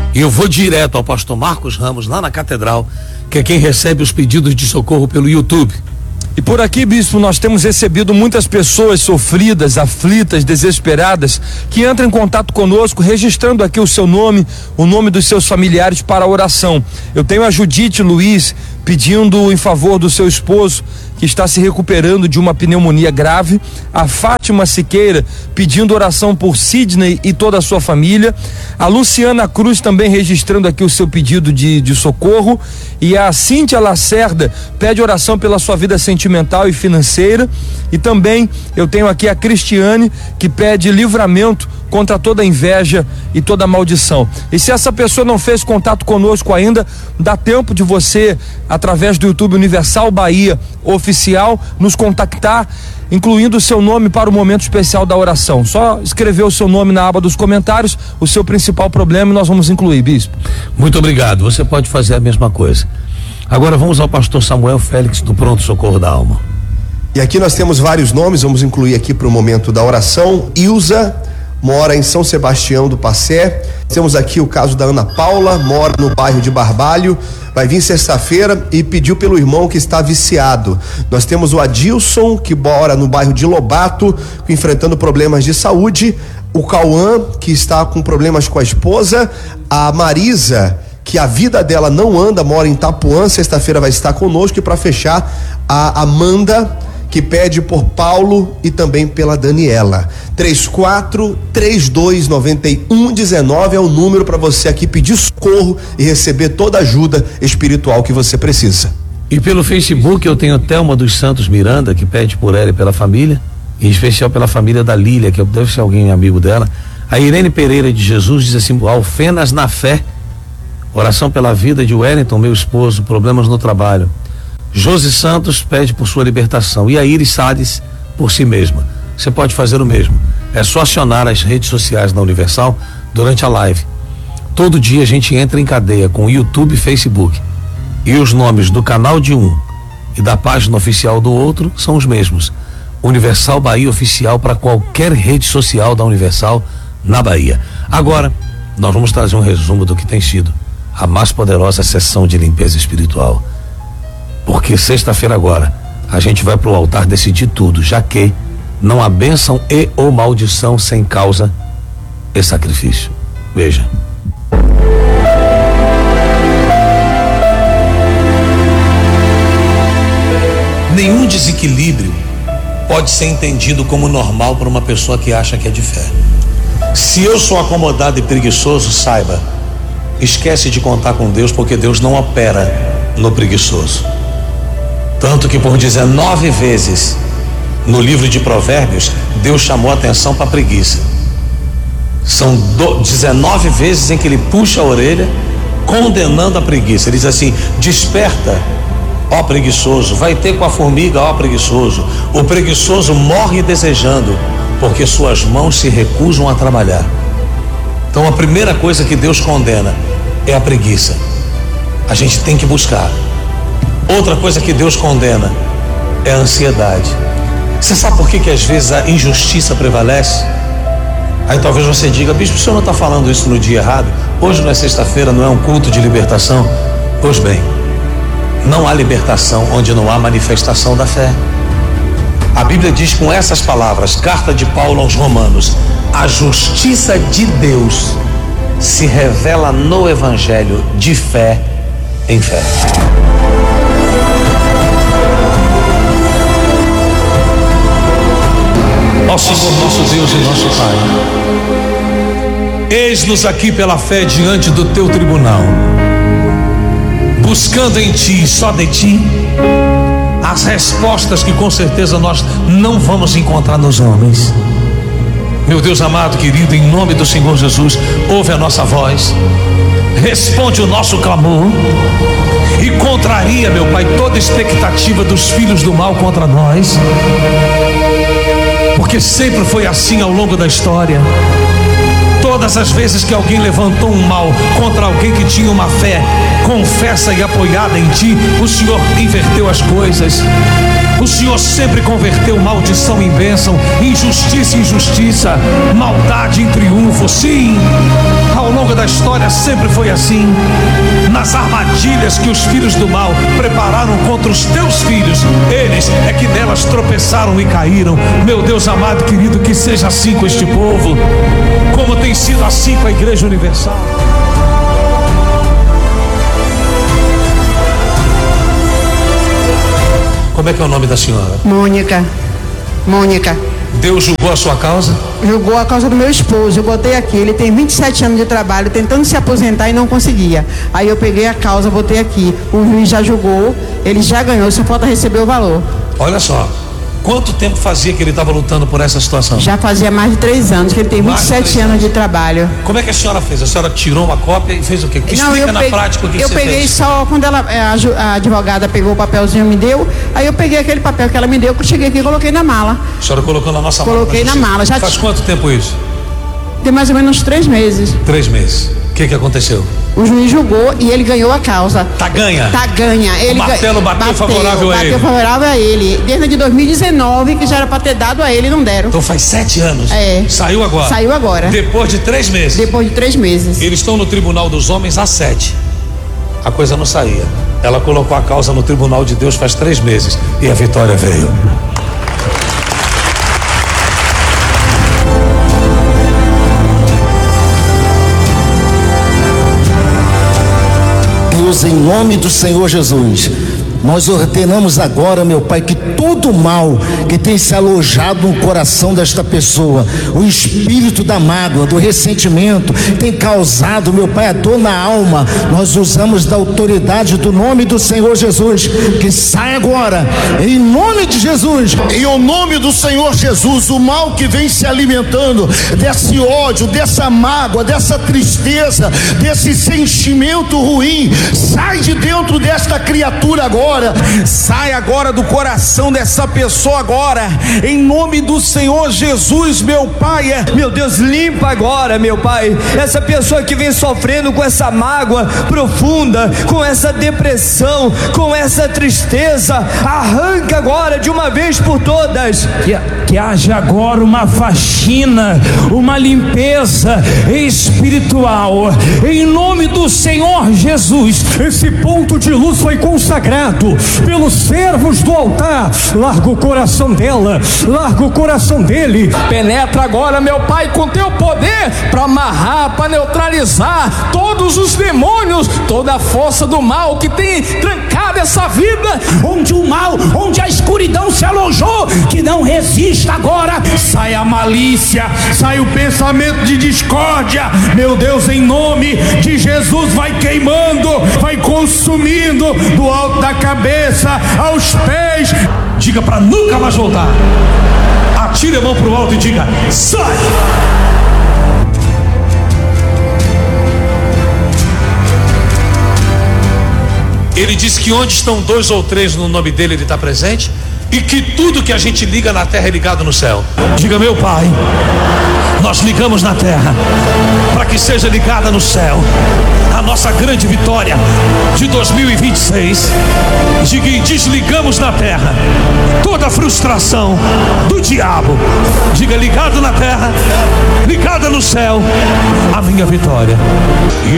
E eu vou direto ao pastor Marcos Ramos, lá na Catedral, que é quem recebe os pedidos de socorro pelo YouTube. E por aqui, bispo, nós temos recebido muitas pessoas sofridas, aflitas, desesperadas, que entram em contato conosco, registrando aqui o seu nome, o nome dos seus familiares para a oração. Eu tenho a Judite Luiz pedindo em favor do seu esposo, que está se recuperando de uma pneumonia grave, a Fátima Siqueira pedindo oração por Sidney e toda a sua família, a Luciana Cruz também registrando aqui o seu pedido de socorro, e a Cíntia Lacerda pede oração pela sua vida sentimental e financeira, e também eu tenho aqui a Cristiane, que pede livramento contra toda inveja e toda maldição. E se essa pessoa não fez contato conosco ainda, dá tempo de você, através do YouTube Universal Bahia Oficial, nos contactar, incluindo o seu nome para o momento especial da oração. Só escrever o seu nome na aba dos comentários, o seu principal problema, e nós vamos incluir, bispo. Muito obrigado, você pode fazer a mesma coisa. Agora vamos ao pastor Samuel Félix, do Pronto Socorro da Alma. E aqui nós temos vários nomes, vamos incluir aqui para o momento da oração. Ilza mora em São Sebastião do Passé. Temos aqui o caso da Ana Paula, mora no bairro de Barbalho, vai vir sexta-feira e pediu pelo irmão que está viciado. Nós temos o Adilson, que mora no bairro de Lobato, enfrentando problemas de saúde, o Cauã, que está com problemas com a esposa, a Marisa, que a vida dela não anda, mora em Itapuã, sexta-feira vai estar conosco, e para fechar, a Amanda, que pede por Paulo e também pela Daniela. 34-32-91-19 é o número para você aqui pedir socorro e receber toda a ajuda espiritual que você precisa. E pelo Facebook eu tenho Thelma dos Santos Miranda, que pede por ela e pela família, em especial pela família da Lília, que deve ser alguém amigo dela. A Irene Pereira de Jesus diz assim: Alfenas na fé, oração pela vida de Wellington, meu esposo, problemas no trabalho. Josi Santos pede por sua libertação, e a Iris Salles por si mesma. Você pode fazer o mesmo, é só acionar as redes sociais da Universal durante a live. Todo dia a gente entra em cadeia com o YouTube e Facebook, e os nomes do canal de um e da página oficial do outro são os mesmos: Universal Bahia Oficial, para qualquer rede social da Universal na Bahia. Agora nós vamos trazer um resumo do que tem sido a mais poderosa sessão de limpeza espiritual, porque sexta-feira agora a gente vai pro altar decidir tudo, já que não há bênção e ou maldição sem causa e sacrifício. Veja. Nenhum desequilíbrio pode ser entendido como normal por uma pessoa que acha que é de fé. Se eu sou acomodado e preguiçoso, saiba, esquece de contar com Deus, porque Deus não opera no preguiçoso. Tanto que por 19 vezes no livro de Provérbios Deus chamou a atenção para a preguiça. São 19 vezes em que ele puxa a orelha, condenando a preguiça. Ele diz assim: desperta, ó preguiçoso, vai ter com a formiga, ó preguiçoso. O preguiçoso morre desejando, porque suas mãos se recusam a trabalhar. Então a primeira coisa que Deus condena é a preguiça. A gente tem que buscar. Outra coisa que Deus condena é a ansiedade. Você sabe por que às vezes a injustiça prevalece? Aí talvez você diga: bispo, o senhor não está falando isso no dia errado? Hoje não é sexta-feira, não é um culto de libertação? Pois bem, não há libertação onde não há manifestação da fé. A Bíblia diz com essas palavras, carta de Paulo aos Romanos: a justiça de Deus se revela no Evangelho de fé em fé. Ó Senhor, nosso Deus e nosso Pai, eis-nos aqui pela fé diante do teu tribunal, buscando em ti, só de ti, as respostas que com certeza nós não vamos encontrar nos homens. Meu Deus amado, querido, em nome do Senhor Jesus, ouve a nossa voz, responde o nosso clamor e contraria, meu Pai, toda expectativa dos filhos do mal contra nós, porque sempre foi assim ao longo da história. Todas as vezes que alguém levantou um mal contra alguém que tinha uma fé confessa e apoiada em ti, o Senhor inverteu as coisas. O Senhor sempre converteu maldição em bênção, injustiça em justiça, maldade em triunfo. Sim, ao longo da da história sempre foi assim. Nas armadilhas que os filhos do mal prepararam contra os teus filhos, eles é que nelas tropeçaram e caíram. Meu Deus amado, querido, que seja assim com este povo, como tem sido assim com a Igreja Universal. Como é que é o nome da senhora? Mônica. Deus julgou a sua causa? Julgou a causa do meu esposo. Eu botei aqui, ele tem 27 anos de trabalho, tentando se aposentar e não conseguia. Aí eu peguei a causa, botei aqui. O juiz já julgou, ele já ganhou, só falta receber o valor. Olha só, quanto tempo fazia que ele estava lutando por essa situação? Já fazia mais de 3 anos, que ele tem 27 anos de trabalho. Como é que a senhora fez? A senhora tirou uma cópia e fez o quê? Explica na prática o que você fez. Eu peguei só, quando a advogada pegou o papelzinho e me deu, aí eu peguei aquele papel que ela me deu, que eu cheguei aqui e coloquei na mala. A senhora colocou na nossa mala? Coloquei na mala. Já faz quanto tempo isso? Tem mais ou menos 3 meses. 3 meses. O que aconteceu? O juiz julgou e ele ganhou a causa. Tá ganha? Ele o martelo bateu favorável a ele? Bateu favorável a ele. Desde 2019, que já era para ter dado a ele e não deram. Então faz 7 anos? É. Saiu agora? Saiu agora. Depois de 3 meses? Depois de 3 meses. Eles estão no Tribunal dos Homens há 7. A coisa não saía. Ela colocou a causa no Tribunal de Deus faz 3 meses e a vitória veio. Deus, em nome do Senhor Jesus, nós ordenamos agora, meu Pai, que todo mal que tem se alojado no coração desta pessoa, o espírito da mágoa, do ressentimento, tem causado, meu Pai, a dor na alma, nós usamos da autoridade do nome do Senhor Jesus, que sai agora, em nome de Jesus. Em o nome do Senhor Jesus, o mal que vem se alimentando desse ódio, dessa mágoa, dessa tristeza, desse sentimento ruim, sai de dentro desta criatura agora. Sai agora do coração dessa pessoa agora, em nome do Senhor Jesus, meu Pai. Meu Deus, limpa agora, meu Pai, essa pessoa que vem sofrendo com essa mágoa profunda, com essa depressão, com essa tristeza, arranca agora de uma vez por todas. Que haja agora uma faxina, uma limpeza espiritual, em nome do Senhor Jesus. Esse ponto de luz foi consagrado pelos servos do altar. Larga o coração dela, larga o coração dele. Penetra agora, meu Pai, com teu poder, para amarrar, para neutralizar todos os demônios, toda a força do mal que tem trancado essa vida, onde a escuridão se alojou, que não resista agora. Sai a malícia, sai o pensamento de discórdia, meu Deus, em nome de Jesus, vai queimando, vai consumindo, do alto da cabeça aos pés. Diga para nunca mais voltar. Atire a mão para o alto e diga: sai! Ele diz que onde estão 2 ou 3 no nome dele, ele está presente, e que tudo que a gente liga na terra é ligado no céu. Diga: meu Pai, nós ligamos na terra para que seja ligada no céu a nossa grande vitória de 2026. Diga: e desligamos na terra toda a frustração do diabo. Diga: ligado na terra, ligada no céu, a minha vitória. E